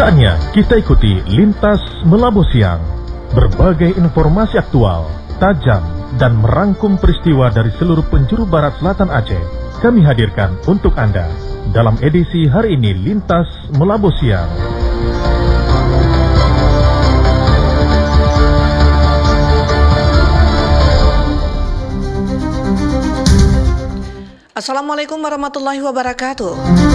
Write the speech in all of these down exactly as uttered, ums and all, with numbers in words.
Saatnya kita ikuti Lintas Melabu Siang. Berbagai informasi aktual, tajam, dan merangkum peristiwa dari seluruh penjuru barat selatan Aceh kami hadirkan untuk Anda dalam edisi hari ini Lintas Melabu Siang. Assalamualaikum warahmatullahi wabarakatuh.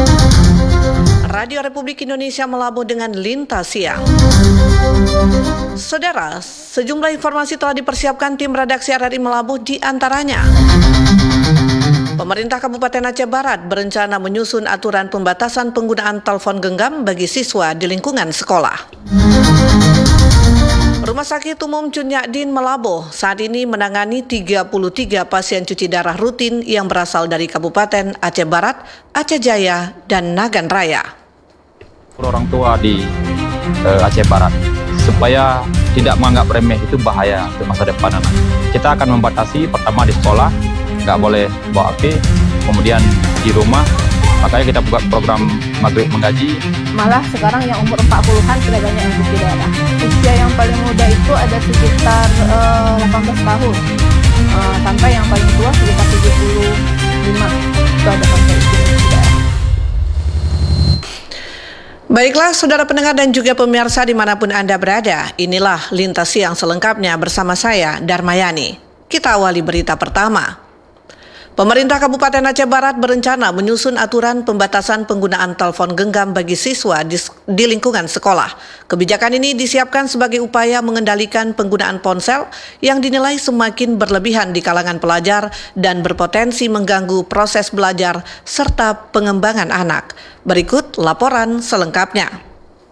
Radio Republik Indonesia Melabu dengan Lintas Siang. Saudara, sejumlah informasi telah dipersiapkan tim redaksi R R I Melabu, di antaranya pemerintah Kabupaten Aceh Barat berencana menyusun aturan pembatasan penggunaan telepon genggam bagi siswa di lingkungan sekolah. Rumah Sakit Umum Cun Nyadin Melabu saat ini menangani tiga puluh tiga pasien cuci darah rutin yang berasal dari Kabupaten Aceh Barat, Aceh Jaya, dan Nagan Raya. Orang tua di uh, Aceh Barat supaya tidak menganggap remeh itu bahaya untuk masa depan anak. Kita akan membatasi pertama di sekolah, nggak boleh bawa H P, kemudian di rumah. Makanya kita buka program Maghrib Mengaji. Malah sekarang yang umur empat puluhan sudah banyak yang cuci darah. Usia yang paling muda itu ada sekitar uh, delapan belas tahun. Uh, sampai yang paling tua sekitar tujuh puluh lima. Itu ada sampai cuci darah. Baiklah saudara pendengar dan juga pemirsa dimanapun Anda berada, inilah Lintas Siang selengkapnya bersama saya, Darmayani. Kita awali berita pertama. Pemerintah Kabupaten Aceh Barat berencana menyusun aturan pembatasan penggunaan telepon genggam bagi siswa di, di lingkungan sekolah. Kebijakan ini disiapkan sebagai upaya mengendalikan penggunaan ponsel yang dinilai semakin berlebihan di kalangan pelajar dan berpotensi mengganggu proses belajar serta pengembangan anak. Berikut laporan selengkapnya.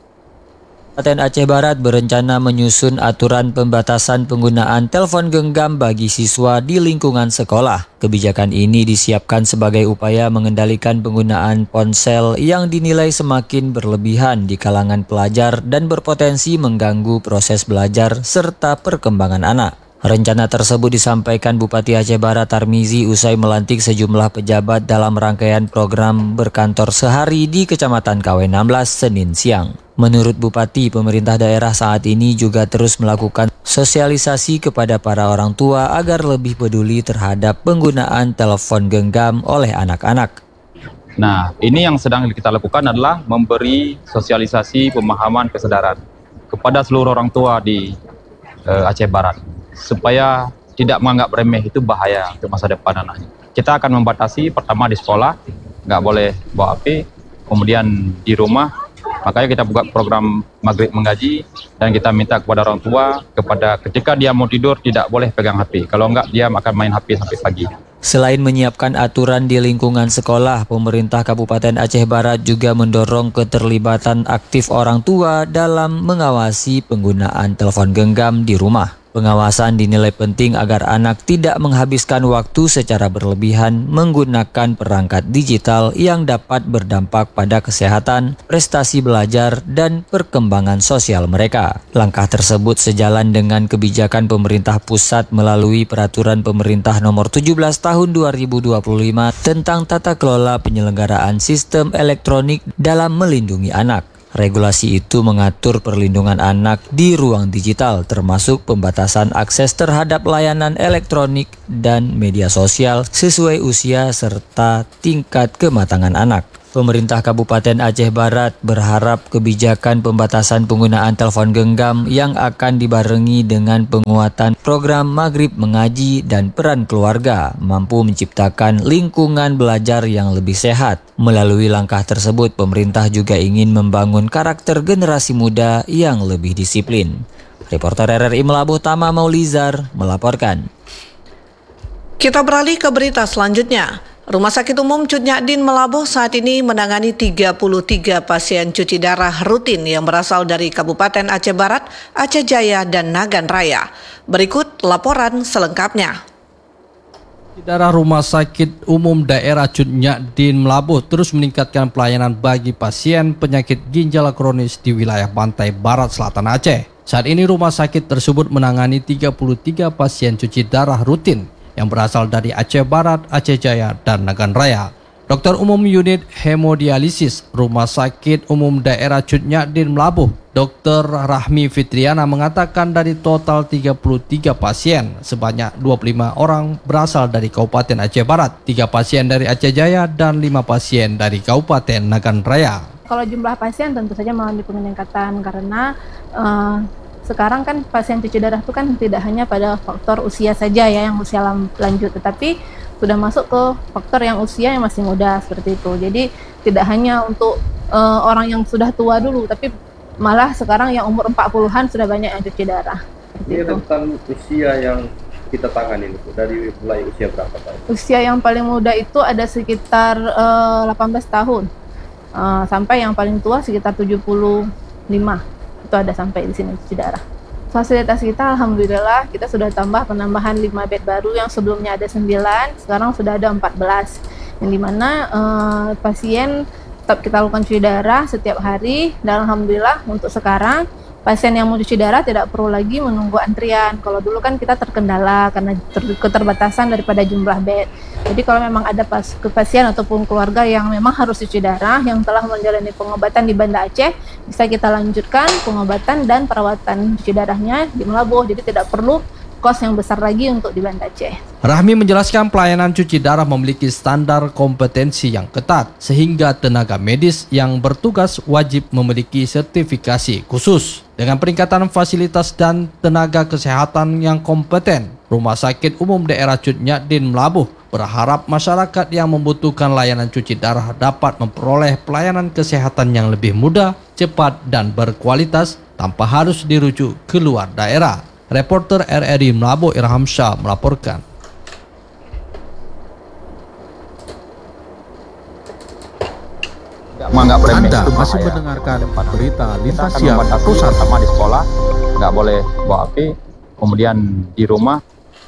Kabupaten Aceh Barat berencana menyusun aturan pembatasan penggunaan telepon genggam bagi siswa di lingkungan sekolah. Kebijakan ini disiapkan sebagai upaya mengendalikan penggunaan ponsel yang dinilai semakin berlebihan di kalangan pelajar dan berpotensi mengganggu proses belajar serta perkembangan anak. Rencana tersebut disampaikan Bupati Aceh Barat Tarmizi usai melantik sejumlah pejabat dalam rangkaian program berkantor sehari di Kecamatan K W enam belas Senin siang. Menurut Bupati, pemerintah daerah saat ini juga terus melakukan sosialisasi kepada para orang tua agar lebih peduli terhadap penggunaan telepon genggam oleh anak-anak. Nah, ini yang sedang kita lakukan adalah memberi sosialisasi pemahaman kesadaran kepada seluruh orang tua di uh, Aceh Barat supaya tidak menganggap remeh itu bahaya untuk masa depan anaknya. Kita akan membatasi pertama di sekolah, nggak boleh bawa H P, kemudian di rumah. Makanya kita buka program Maghrib Mengaji dan kita minta kepada orang tua kepada ketika dia mau tidur tidak boleh pegang H P. Kalau enggak dia akan main H P sampai pagi. Selain menyiapkan aturan di lingkungan sekolah, pemerintah Kabupaten Aceh Barat juga mendorong keterlibatan aktif orang tua dalam mengawasi penggunaan telepon genggam di rumah. Pengawasan dinilai penting agar anak tidak menghabiskan waktu secara berlebihan menggunakan perangkat digital yang dapat berdampak pada kesehatan, prestasi belajar, dan perkembangan sosial mereka. Langkah tersebut sejalan dengan kebijakan pemerintah pusat melalui Peraturan Pemerintah Nomor tujuh belas Tahun dua ribu dua puluh lima tentang tata kelola penyelenggaraan sistem elektronik dalam melindungi anak. Regulasi itu mengatur perlindungan anak di ruang digital, termasuk pembatasan akses terhadap layanan elektronik dan media sosial sesuai usia serta tingkat kematangan anak. Pemerintah Kabupaten Aceh Barat berharap kebijakan pembatasan penggunaan telepon genggam yang akan dibarengi dengan penguatan program Maghrib Mengaji dan peran keluarga mampu menciptakan lingkungan belajar yang lebih sehat. Melalui langkah tersebut, pemerintah juga ingin membangun karakter generasi muda yang lebih disiplin. Reporter R R I Melabu Tama Maulizar melaporkan. Kita beralih ke berita selanjutnya. Rumah Sakit Umum Cun Nyadin Melabu saat ini menangani tiga puluh tiga pasien cuci darah rutin yang berasal dari Kabupaten Aceh Barat, Aceh Jaya, dan Nagan Raya. Berikut laporan selengkapnya. Darah Rumah Sakit Umum Daerah Cun Nyadin Melabu terus meningkatkan pelayanan bagi pasien penyakit ginjal kronis di wilayah pantai barat selatan Aceh. Saat ini rumah sakit tersebut menangani tiga puluh tiga pasien cuci darah rutin yang berasal dari Aceh Barat, Aceh Jaya, dan Nagan Raya. Dokter Umum Unit Hemodialisis Rumah Sakit Umum Daerah Cut Nyak Dien Melabuh, Dokter Rahmi Fitriana mengatakan dari total tiga puluh tiga pasien, sebanyak dua puluh lima orang berasal dari Kabupaten Aceh Barat, tiga pasien dari Aceh Jaya, dan lima pasien dari Kabupaten Nagan Raya. Kalau jumlah pasien tentu saja mengalami peningkatan karena uh, sekarang kan pasien cuci darah itu kan tidak hanya pada faktor usia saja ya, yang usia lanjut, tetapi sudah masuk ke faktor yang usia yang masih muda seperti itu. Jadi tidak hanya untuk uh, orang yang sudah tua dulu, tapi malah sekarang yang umur empat puluhan sudah banyak yang cuci darah. Ini tentang usia yang kita tangani itu dari mulai usia berapa tahun? Usia yang paling muda itu ada sekitar uh, delapan belas tahun uh, sampai yang paling tua sekitar tujuh puluh lima. Itu ada sampai di sini cuci darah. Fasilitas kita alhamdulillah kita sudah tambah penambahan lima bed baru, yang sebelumnya ada sembilan, sekarang sudah ada empat belas. Yang dimana uh, pasien tetap kita lakukan cuci darah setiap hari, dan alhamdulillah untuk sekarang pasien yang mau cuci darah tidak perlu lagi menunggu antrian. Kalau dulu kan kita terkendala karena ter- keterbatasan daripada jumlah bed. Jadi kalau memang ada pas- pasien ataupun keluarga yang memang harus cuci darah, yang telah menjalani pengobatan di Banda Aceh, bisa kita lanjutkan pengobatan dan perawatan cuci darahnya di Melabuh. Jadi tidak perlu kos yang besar lagi untuk di Banda Aceh. Rahmi menjelaskan pelayanan cuci darah memiliki standar kompetensi yang ketat, sehingga tenaga medis yang bertugas wajib memiliki sertifikasi khusus. Dengan peningkatan fasilitas dan tenaga kesehatan yang kompeten, Rumah Sakit Umum Daerah Cut Nyak Dien Melabuh berharap masyarakat yang membutuhkan layanan cuci darah dapat memperoleh pelayanan kesehatan yang lebih mudah, cepat, dan berkualitas tanpa harus dirujuk ke luar daerah. Reporter R R I Melabuh Irham Shah melaporkan. Anda masih mendengarkan berita lintas siang pusat. Sama di sekolah nggak boleh bawa api, kemudian di rumah.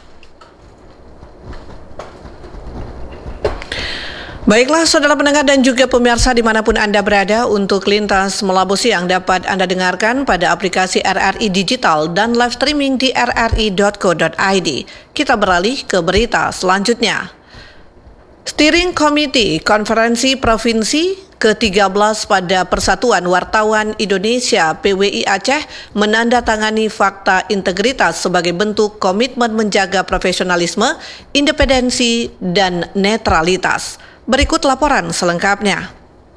Baiklah saudara pendengar dan juga pemirsa dimanapun Anda berada, untuk Lintas Melabuh Siang dapat Anda dengarkan pada aplikasi R R I Digital dan live streaming di r r i dot co dot i d. Kita beralih ke berita selanjutnya. Steering Committee Konferensi Provinsi ke tiga belas pada Persatuan Wartawan Indonesia P W I Aceh menandatangani fakta integritas sebagai bentuk komitmen menjaga profesionalisme, independensi, dan netralitas. Berikut laporan selengkapnya.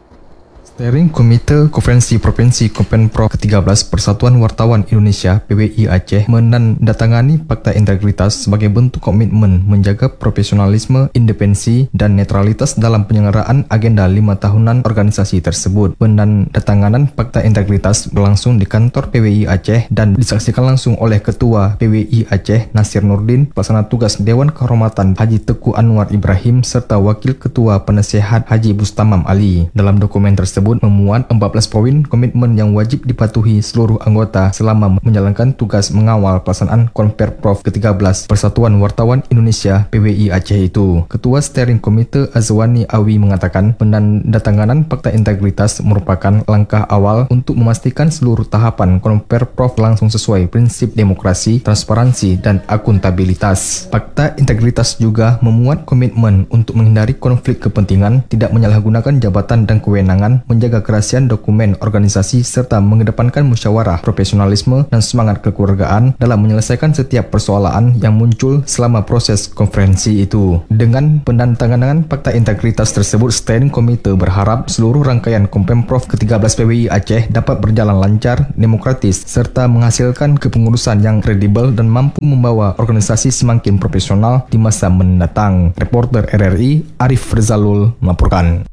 Steering Komite Konferensi Provinsi Kompenpro ke tiga belas Persatuan Wartawan Indonesia P W I Aceh menandatangani fakta integritas sebagai bentuk komitmen menjaga profesionalisme, independensi, dan netralitas dalam penyelenggaraan agenda lima tahunan organisasi tersebut. Penandatanganan fakta integritas berlangsung di kantor P W I Aceh dan disaksikan langsung oleh Ketua P W I Aceh Nasir Nurdin, Pelaksana Tugas Dewan Kehormatan Haji Teku Anwar Ibrahim, serta Wakil Ketua Penasehat Haji Bustamam Ali. Dalam dokumen tersebut memuat empat belas poin komitmen yang wajib dipatuhi seluruh anggota selama menjalankan tugas mengawal pelaksanaan Konferprov ke tiga belas Persatuan Wartawan Indonesia P W I Aceh itu. Ketua Steering Komite Azwani Awi mengatakan penandatanganan fakta integritas merupakan langkah awal untuk memastikan seluruh tahapan Konferprov langsung sesuai prinsip demokrasi, transparansi, dan akuntabilitas. Fakta integritas juga memuat komitmen untuk menghindari konflik kepentingan, tidak menyalahgunakan jabatan dan kewenangan, menjaga kerahasiaan dokumen organisasi, serta mengedepankan musyawarah, profesionalisme, dan semangat kekeluargaan dalam menyelesaikan setiap persoalan yang muncul selama proses konferensi itu. Dengan penandatanganan fakta integritas tersebut, Steering Komite berharap seluruh rangkaian Konferprov ke tiga belas P W I Aceh dapat berjalan lancar, demokratis, serta menghasilkan kepengurusan yang kredibel dan mampu membawa organisasi semakin profesional di masa mendatang. Reporter R R I Arif Rizalul melaporkan.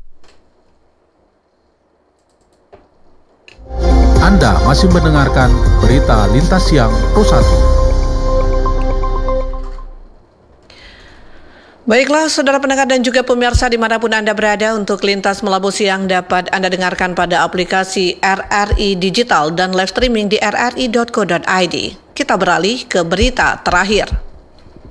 Anda masih mendengarkan berita lintas siang Pro satu. Baiklah saudara pendengar dan juga pemirsa dimanapun Anda berada, untuk Lintas Melabuh Siang dapat Anda dengarkan pada aplikasi R R I Digital dan live streaming di r r i dot co dot i d. Kita beralih ke berita terakhir.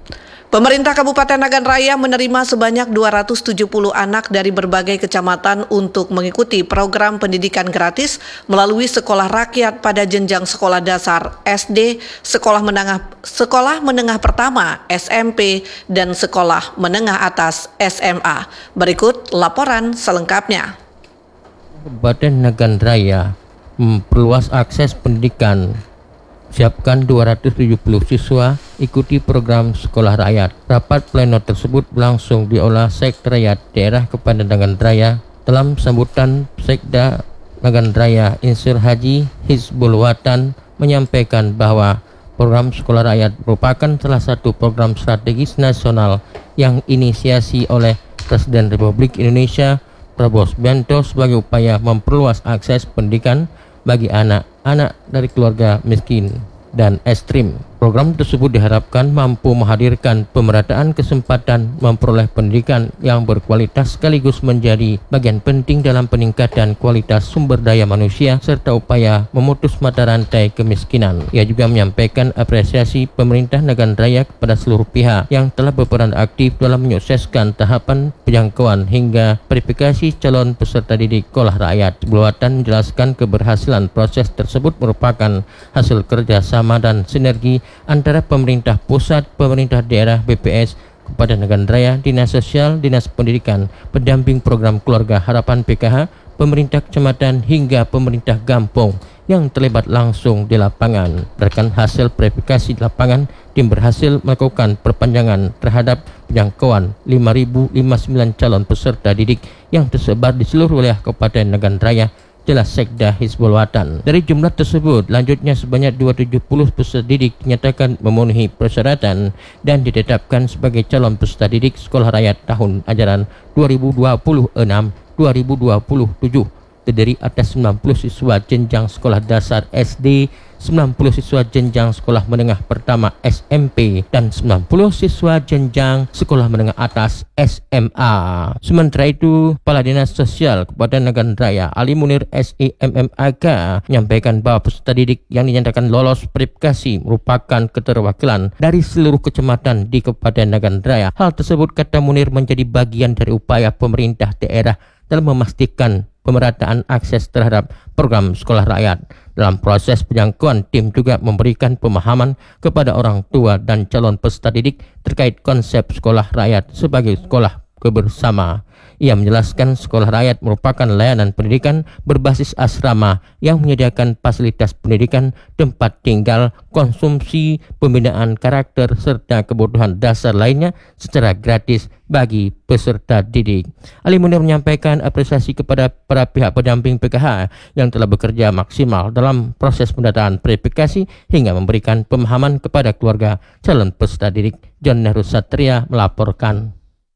Pemerintah Kabupaten Nagan Raya menerima sebanyak dua ratus tujuh puluh anak dari berbagai kecamatan untuk mengikuti program pendidikan gratis melalui sekolah rakyat pada jenjang sekolah dasar S D, sekolah menengah sekolah menengah pertama S M P dan sekolah menengah atas S M A. Berikut laporan selengkapnya. Kabupaten Nagan Raya memperluas akses pendidikan. Siapkan dua ratus tujuh puluh siswa ikuti program sekolah rakyat. Rapat pleno tersebut berlangsung di Aula Sekretariat Daerah Kabupaten Nagan Raya. Dalam sambutan, Sekda Nagan Raya Insir Haji Hizbul Watan menyampaikan bahwa program sekolah rakyat merupakan salah satu program strategis nasional yang inisiasi oleh Presiden Republik Indonesia Prabowo Subianto sebagai upaya memperluas akses pendidikan bagi anak-anak dari keluarga miskin dan ekstrim. Program tersebut diharapkan mampu menghadirkan pemerataan kesempatan memperoleh pendidikan yang berkualitas sekaligus menjadi bagian penting dalam peningkatan kualitas sumber daya manusia serta upaya memutus mata rantai kemiskinan. Ia juga menyampaikan apresiasi pemerintah Nagan Raya kepada seluruh pihak yang telah berperan aktif dalam menyukseskan tahapan penjangkauan hingga verifikasi calon peserta didik sekolah rakyat. Bulwatan menjelaskan keberhasilan proses tersebut merupakan hasil kerjasama dan sinergi antara pemerintah pusat, pemerintah daerah, B P S, Kabupaten Nagan Raya, Dinas Sosial, Dinas Pendidikan, pendamping program Keluarga Harapan P K H, pemerintah kecamatan hingga pemerintah kampung yang terlibat langsung di lapangan. Berdasarkan hasil verifikasi di lapangan, tim berhasil melakukan perpanjangan terhadap penjangkauan lima ribu lima puluh sembilan calon peserta didik yang tersebar di seluruh wilayah Kabupaten Nagan Raya. Jelas Sekda Hizbul Watan. Dari jumlah tersebut, lanjutnya sebanyak dua ratus tujuh puluh peserta didik dinyatakan memenuhi persyaratan dan ditetapkan sebagai calon peserta didik sekolah rakyat tahun ajaran dua ribu dua puluh enam dua ribu dua puluh tujuh. Terdiri atas sembilan puluh siswa jenjang sekolah dasar S D, sembilan puluh siswa jenjang sekolah menengah pertama S M P, dan sembilan puluh siswa jenjang sekolah menengah atas S M A. Sementara itu, Kepala Dinas Sosial Kabupaten Nagan Raya Ali Munir S I M M A K menyampaikan bahwa peserta didik yang dinyatakan lolos verifikasi merupakan keterwakilan dari seluruh kecamatan di Kabupaten Nagan Raya. Hal tersebut, kata Munir, menjadi bagian dari upaya pemerintah daerah dalam memastikan pemerataan akses terhadap program sekolah rakyat. Dalam proses penjangkauan, tim juga memberikan pemahaman kepada orang tua dan calon peserta didik terkait konsep sekolah rakyat sebagai sekolah kebersama. Ia menjelaskan sekolah rakyat merupakan layanan pendidikan berbasis asrama yang menyediakan fasilitas pendidikan, tempat tinggal, konsumsi, pembinaan karakter, serta kebutuhan dasar lainnya secara gratis bagi peserta didik. Ali Munir menyampaikan apresiasi kepada para pihak pendamping P K H yang telah bekerja maksimal dalam proses pendataan verifikasi hingga memberikan pemahaman kepada keluarga calon peserta didik. John Nehru Satria melaporkan.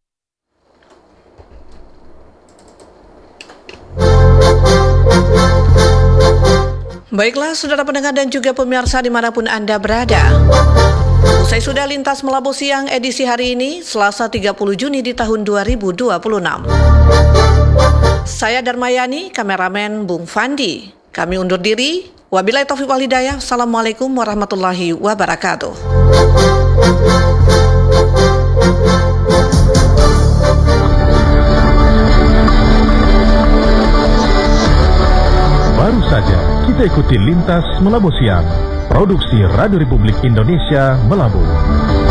Baiklah, saudara pendengar dan juga pemirsa dimanapun Anda berada. Usai sudah lintas Melabu Siang edisi hari ini, Selasa tiga puluh Juni di tahun dua ribu dua puluh enam. Saya Darmayani, kameramen Bung Fandi. Kami undur diri. Wabillahi taufiq wal hidayah. Assalamualaikum warahmatullahi wabarakatuh. Baru saja kita ikuti Lintas Melabu Siang, produksi Radio Republik Indonesia Melabu.